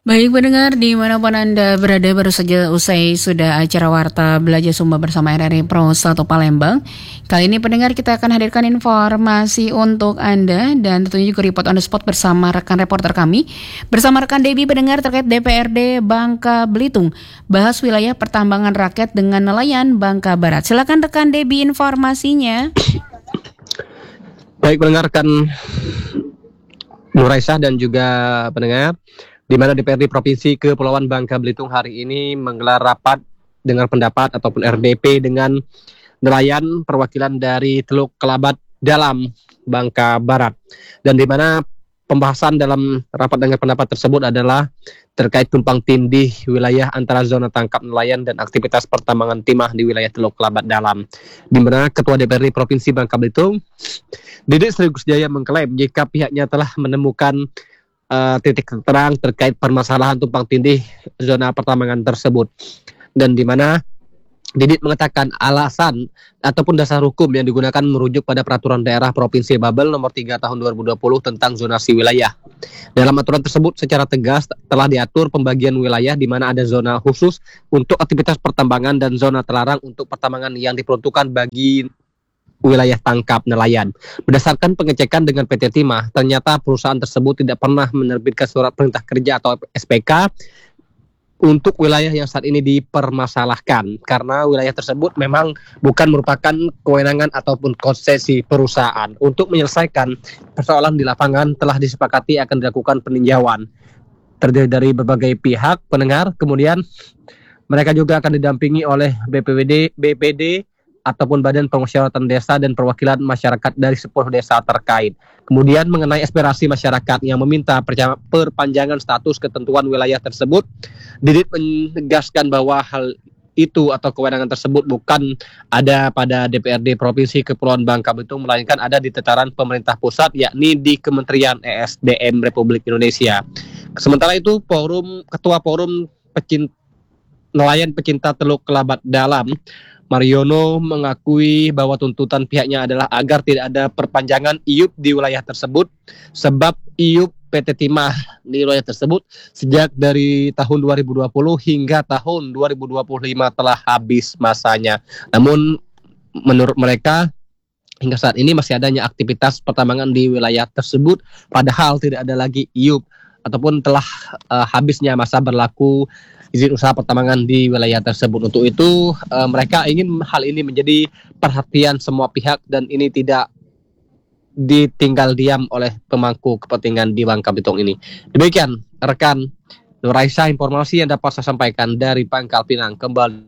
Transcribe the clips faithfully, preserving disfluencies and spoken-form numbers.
Baik pendengar, dimanapun Anda berada, baru saja usai sudah acara Warta Belajar Sumba bersama R R I Pro satu Palembang. Kali ini pendengar kita akan hadirkan informasi untuk Anda dan tentunya juga report on the spot bersama rekan reporter kami. Bersama rekan Debbie pendengar terkait D P R D Bangka Belitung. Bahas wilayah pertambangan rakyat dengan nelayan Bangka Barat. Silakan rekan Debbie informasinya. Baik pendengar, rekan Nuraisah dan juga pendengar, di mana D P R D Provinsi Kepulauan Bangka Belitung hari ini menggelar rapat dengar pendapat ataupun R D P dengan nelayan perwakilan dari Teluk Kelabat Dalam Bangka Barat. Dan di mana pembahasan dalam rapat dengar pendapat tersebut adalah terkait tumpang tindih wilayah antara zona tangkap nelayan dan aktivitas pertambangan timah di wilayah Teluk Kelabat Dalam. Di mana Ketua D P R D Provinsi Bangka Belitung, Didik Sri Gusjaya, mengklaim jika pihaknya telah menemukan Uh, titik terang terkait permasalahan tumpang tindih zona pertambangan tersebut, dan di mana Didit mengatakan alasan ataupun dasar hukum yang digunakan merujuk pada Peraturan Daerah Provinsi Babel nomor tiga tahun dua ribu dua puluh tentang zonasi wilayah. Dalam aturan tersebut secara tegas telah diatur pembagian wilayah di mana ada zona khusus untuk aktivitas pertambangan dan zona terlarang untuk pertambangan yang diperuntukkan bagi wilayah tangkap nelayan. Berdasarkan pengecekan dengan P T Timah, ternyata perusahaan tersebut tidak pernah menerbitkan surat perintah kerja atau S P K untuk wilayah yang saat ini dipermasalahkan, karena wilayah tersebut memang bukan merupakan kewenangan ataupun konsesi perusahaan. Untuk menyelesaikan persoalan di lapangan telah disepakati akan dilakukan peninjauan terdiri dari berbagai pihak pendengar. Kemudian mereka juga akan didampingi oleh B P W D, B P D ataupun Badan Permusyawaratan Desa dan perwakilan masyarakat dari sepuluh desa terkait. Kemudian mengenai aspirasi masyarakat yang meminta perpanjangan status ketentuan wilayah tersebut, Didit menegaskan bahwa hal itu atau kewenangan tersebut bukan ada pada D P R D Provinsi Kepulauan Bangka Belitung, melainkan ada di tataran pemerintah pusat, yakni di Kementerian E S D M Republik Indonesia. Sementara itu, forum Ketua Forum Pecinta Nelayan Pecinta Teluk Kelabat Dalam, Mariono, mengakui bahwa tuntutan pihaknya adalah agar tidak ada perpanjangan I U P di wilayah tersebut, sebab I U P P T Timah di wilayah tersebut sejak dari tahun dua ribu dua puluh hingga tahun dua ribu dua puluh lima telah habis masanya. Namun menurut mereka hingga saat ini masih adanya aktivitas pertambangan di wilayah tersebut, padahal tidak ada lagi I U P ataupun telah uh, habisnya masa berlaku izin usaha pertambangan di wilayah tersebut. Untuk itu uh, mereka ingin hal ini menjadi perhatian semua pihak dan ini tidak ditinggal diam oleh pemangku kepentingan di Bangka Belitung ini. Demikian rekan Nuraisah informasi yang dapat saya sampaikan dari Pangkal Pinang. Kembali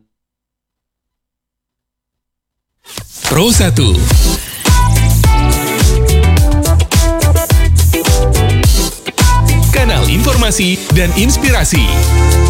Pro satu Kanal informasi dan inspirasi.